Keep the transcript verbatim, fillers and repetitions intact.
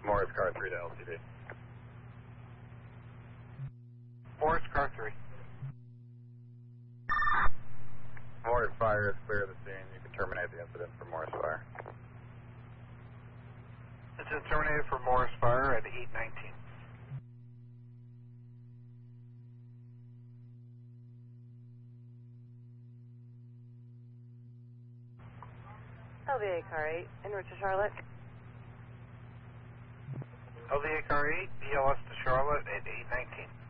Morris car three to L T D. Morris car three. Morris fire is clear of the scene. You can terminate the incident for Morris fire. Incident terminated for Morris fire at eight nineteen. L V A car eight, en route to Charlotte. L V A car eight, B L S to Charlotte at eight nineteen.